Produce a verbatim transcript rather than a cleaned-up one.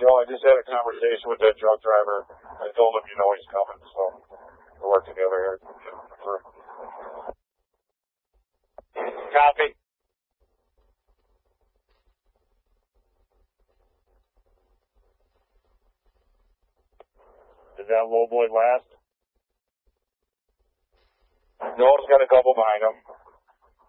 Joe, I just had a conversation with that truck driver. I told him, you know, he's coming, so we'll work together here. Copy. Did that low boy last? No, he's got a couple behind him.